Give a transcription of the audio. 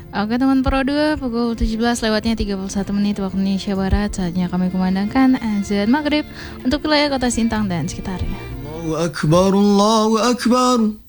Oke teman Pro 2, pukul 17 lewatnya 31 menit waktu Indonesia Barat. Saatnya kami kumandangkan azan maghrib untuk wilayah kota Sintang dan sekitarnya. Allahu Akbar, Allahu Akbar.